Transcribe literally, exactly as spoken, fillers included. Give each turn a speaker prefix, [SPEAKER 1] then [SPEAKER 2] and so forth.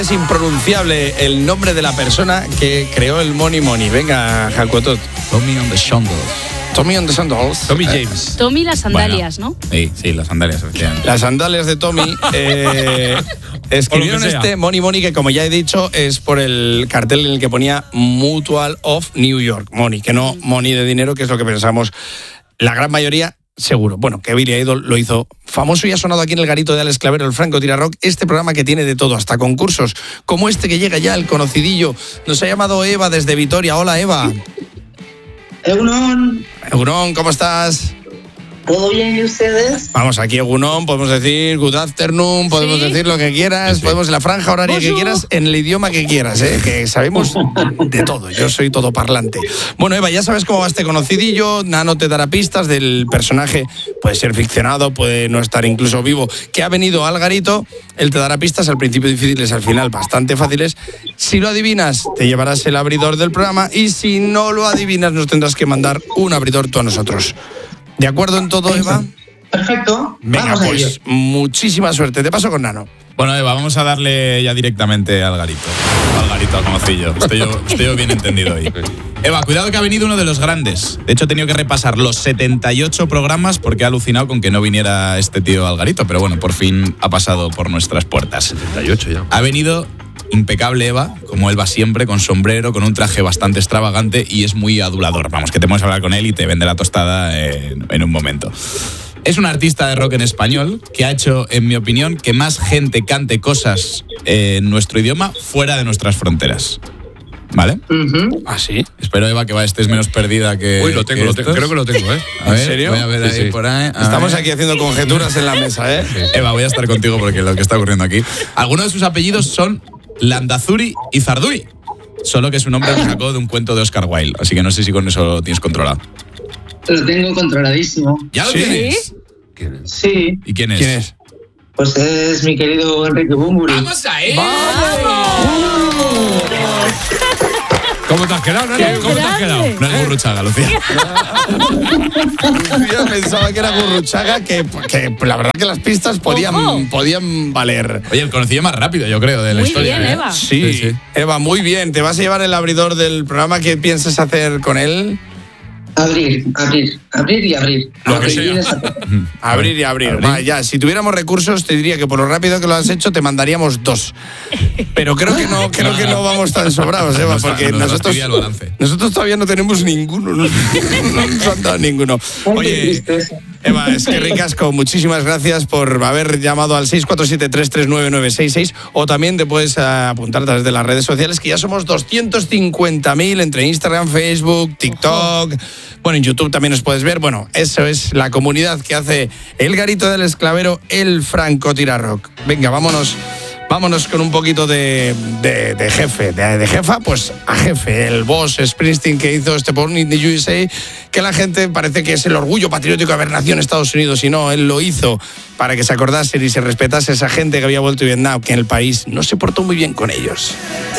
[SPEAKER 1] Es impronunciable el nombre de la persona que creó el Money Money. Venga, Jacotot.
[SPEAKER 2] Tommy on the Sandals.
[SPEAKER 1] Tommy on the Sandals.
[SPEAKER 2] Tommy James.
[SPEAKER 3] Tommy las sandalias,
[SPEAKER 2] bueno,
[SPEAKER 3] ¿no?
[SPEAKER 2] Sí, sí, las sandalias, efectivamente.
[SPEAKER 1] Las sandalias de Tommy. Eh, escribieron este Money Money que, como ya he dicho, es por el cartel en el que ponía Mutual of New York. Money, que no money de dinero, que es lo que pensamos la gran mayoría. Seguro. Bueno, que Billy Idol lo hizo famoso y ha sonado aquí en el garito de Alex Clavero, el Francotirador, este programa que tiene de todo, hasta concursos, como este que llega ya, el conocidillo. Nos ha llamado Eva desde Vitoria. Hola, Eva.
[SPEAKER 4] Egunon.
[SPEAKER 1] Egunon, ¿cómo estás?
[SPEAKER 4] ¿Todo bien y ustedes?
[SPEAKER 1] Vamos, aquí Egunon, podemos decir good afternoon, podemos ¿Sí? decir lo que quieras, sí. podemos la franja horaria Bonjour. que quieras, en el idioma que quieras, ¿eh? Que sabemos de todo, yo soy todo parlante. Bueno, Eva, ya sabes cómo va este conocidillo, Nano te dará pistas del personaje, puede ser ficcionado, puede no estar incluso vivo, que ha venido al garito, él te dará pistas, al principio difíciles, al final bastante fáciles. Si lo adivinas, te llevarás el abridor del programa y si no lo adivinas, nos tendrás que mandar un abridor tú a nosotros. ¿De acuerdo en todo, Eva?
[SPEAKER 4] Perfecto.
[SPEAKER 1] Venga,
[SPEAKER 4] vamos
[SPEAKER 1] pues
[SPEAKER 4] a ello.
[SPEAKER 1] Muchísima suerte. Te paso con Nano.
[SPEAKER 2] Bueno, Eva, vamos a darle ya directamente al garito. Al garito, al conocillo. Estoy yo, estoy yo bien entendido hoy. Eva, cuidado que ha venido uno de los grandes. De hecho, he tenido que repasar los setenta y ocho programas porque he alucinado con que no viniera este tío al garito. Pero bueno, por fin ha pasado por nuestras puertas.
[SPEAKER 5] setenta y ocho ya.
[SPEAKER 2] Ha venido impecable, Eva, como él va siempre, con sombrero, con un traje bastante extravagante y es muy adulador. Vamos, que te puedes hablar con él y te vende la tostada en, en un momento. Es un artista de rock en español que ha hecho, en mi opinión, que más gente cante cosas en nuestro idioma fuera de nuestras fronteras. ¿Vale?
[SPEAKER 4] Uh-huh.
[SPEAKER 1] ¿Ah, sí?
[SPEAKER 2] Espero, Eva, que estés menos perdida que...
[SPEAKER 5] Uy, lo tengo, lo tengo creo que lo tengo, ¿eh?
[SPEAKER 2] A ver,
[SPEAKER 1] ¿En serio?
[SPEAKER 2] Voy a ver
[SPEAKER 5] Sí,
[SPEAKER 2] ahí
[SPEAKER 5] sí.
[SPEAKER 2] por ahí. A
[SPEAKER 1] Estamos
[SPEAKER 2] ver.
[SPEAKER 1] aquí haciendo conjeturas en la mesa, ¿eh?
[SPEAKER 2] Eva, voy a estar contigo porque lo que está ocurriendo aquí. Algunos de sus apellidos son Landazuri y Zarduy. Solo que su nombre lo sacó de un cuento de Oscar Wilde. Así que no sé si con eso lo tienes controlado.
[SPEAKER 4] Lo tengo controladísimo.
[SPEAKER 2] ¿Ya lo
[SPEAKER 1] ¿Sí?
[SPEAKER 2] tienes?
[SPEAKER 5] ¿Quién es?
[SPEAKER 4] Sí,
[SPEAKER 2] ¿Y quién es?
[SPEAKER 1] ¿Quién es?
[SPEAKER 4] pues es mi querido Enrique Bunbury.
[SPEAKER 2] ¡Vamos a él!
[SPEAKER 5] ¿Cómo te has quedado, Nano?
[SPEAKER 3] ¡Qué
[SPEAKER 5] ¿Cómo te has quedado?
[SPEAKER 3] grande!
[SPEAKER 2] No es Gurruchaga, Lucía.
[SPEAKER 1] Yo pensaba que era Gurruchaga, que, que la verdad que las pistas podían,
[SPEAKER 3] Ojo.
[SPEAKER 1] podían valer.
[SPEAKER 2] Oye, el conocido más rápido, yo creo, de la
[SPEAKER 3] Muy
[SPEAKER 2] historia.
[SPEAKER 3] bien,
[SPEAKER 2] ¿eh?
[SPEAKER 3] Eva.
[SPEAKER 1] Sí,
[SPEAKER 2] Sí, sí.
[SPEAKER 1] Eva, muy bien. ¿Te vas a llevar el abridor del programa? ¿Qué piensas hacer con él?
[SPEAKER 4] Abrir, abrir, abrir y abrir.
[SPEAKER 2] Lo que
[SPEAKER 4] Abrir
[SPEAKER 2] sea.
[SPEAKER 4] es abrir.
[SPEAKER 1] Abrir y abrir.
[SPEAKER 2] Abrir.
[SPEAKER 1] Va, ya, si tuviéramos recursos, te diría que por lo rápido que lo has hecho, te mandaríamos dos. Pero creo que no, creo que no vamos tan sobrados, Eva,
[SPEAKER 2] Nos fa-
[SPEAKER 1] porque
[SPEAKER 2] nos
[SPEAKER 1] nosotros,
[SPEAKER 2] fastidia el balance.
[SPEAKER 1] nosotros todavía no tenemos ninguno. No, no nos han dado ninguno.
[SPEAKER 4] Ay, qué
[SPEAKER 1] Oye,
[SPEAKER 4] tristeza.
[SPEAKER 1] Eva, es que ricasco, muchísimas gracias por haber llamado al seis cuatro siete, tres tres nueve, nueve seis seis o también te puedes eh, apuntar a través de las redes sociales, que ya somos doscientos cincuenta mil entre Instagram, Facebook, TikTok. Bueno, en YouTube también nos puedes ver. Bueno, eso es la comunidad que hace el garito del esclavero, el Francotirador. Venga, vámonos. Vámonos con un poquito de, de, de jefe, de, de jefa, pues a jefe, el boss Springsteen que hizo este Born in the U S A, que la gente parece que es el orgullo patriótico de haber nacido en Estados Unidos, y no, él lo hizo para que se acordase y se respetase a esa gente que había vuelto de Vietnam, que en el país no se portó muy bien con ellos.